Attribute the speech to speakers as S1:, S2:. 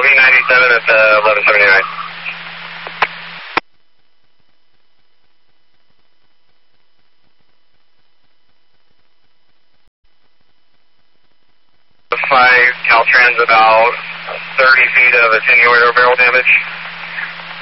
S1: V97 at 1179. Caltrans about 30 feet of attenuator barrel damage.